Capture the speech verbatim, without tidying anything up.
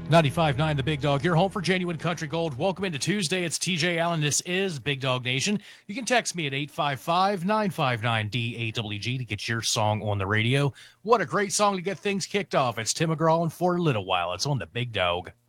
ninety-five point nine The Big Dog, your home for genuine country gold. Welcome into Tuesday. It's T J Allen. This is Big Dog Nation. You can text me at eight five five, nine five nine, D A W G to get your song on the radio. What a great song to get things kicked off. It's Tim McGraw and For a Little While. It's on The Big Dog.